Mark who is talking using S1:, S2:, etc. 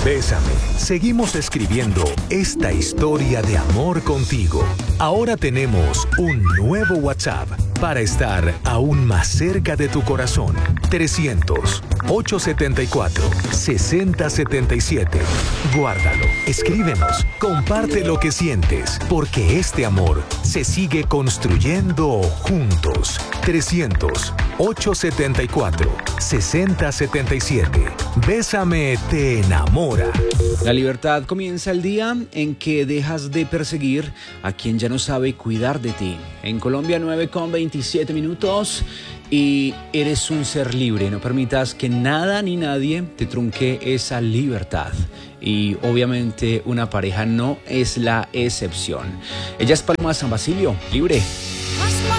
S1: Bésame. Seguimos escribiendo esta historia de amor contigo. Ahora tenemos un nuevo WhatsApp para estar aún más cerca de tu corazón. 300-874-6077. Guárdalo, escríbenos, comparte lo que sientes, porque este amor se sigue construyendo juntos. 300-874-6077. Bésame te enamora.
S2: La libertad comienza el día en que dejas de perseguir a quien ya no sabe cuidar de ti. En Colombia, 9:27 y eres un ser libre. No permitas que nada ni nadie te trunque esa libertad. Y obviamente una pareja no es la excepción. Ella es Paloma San Basilio, libre.